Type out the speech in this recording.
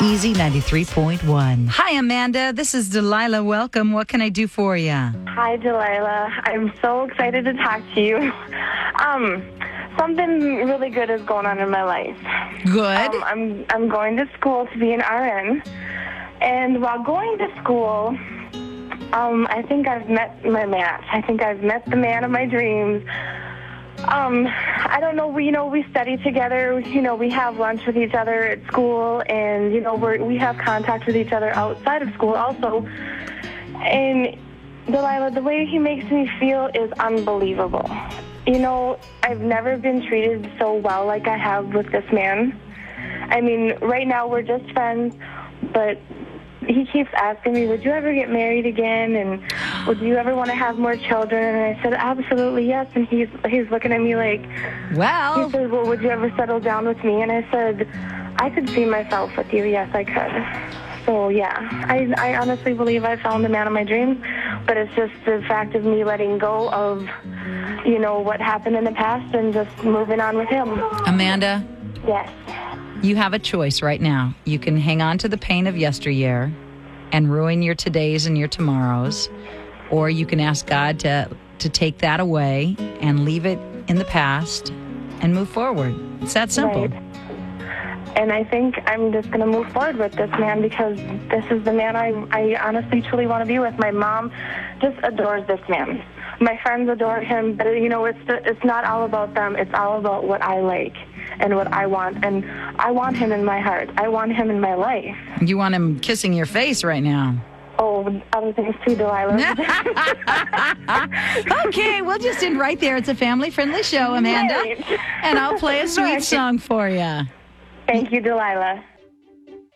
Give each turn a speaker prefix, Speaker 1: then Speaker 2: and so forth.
Speaker 1: Easy 93.1. Hi, Amanda. This is Delilah. Welcome. What can I do for you?
Speaker 2: Hi, Delilah. I'm so excited to talk to you. Something really good is going on in my life.
Speaker 1: Good.
Speaker 2: I'm going to school to be an RN, and while going to school, I think I've met my match. I think I've met the man of my dreams. I don't know. We study together. We have lunch with each other at school, and we have contact with each other outside of school also. And Delilah, the way he makes me feel is unbelievable. I've never been treated so well like I have with this man. I mean, right now we're just friends, but he keeps asking me, would you ever get married again? And would you ever want to have more children? And I said, absolutely yes. And he's looking at me like,
Speaker 1: well.
Speaker 2: He says, well, would you ever settle down with me? And I said, I could see myself with you. Yes, I could. So, yeah, I honestly believe I found the man of my dreams, but it's just the fact of me letting go of, what happened in the past and just moving on with him.
Speaker 1: Amanda?
Speaker 2: Yes.
Speaker 1: You have a choice right now. You can hang on to the pain of yesteryear and ruin your todays and your tomorrows, or you can ask God to take that away and leave it in the past and move forward. It's that simple.
Speaker 2: Right. And I think I'm just going to move forward with this man because this is the man I honestly, truly want to be with. My mom just adores this man. My friends adore him, but, it's not all about them. It's all about what I like and what I want. And I want him in my heart. I want him in my life.
Speaker 1: You want him kissing your face right now.
Speaker 2: Oh, other things too, Delilah.
Speaker 1: Okay, we'll just end right there. It's a family-friendly show, Amanda.
Speaker 2: Right.
Speaker 1: And I'll play a sweet song for you.
Speaker 2: Thank you, Delilah.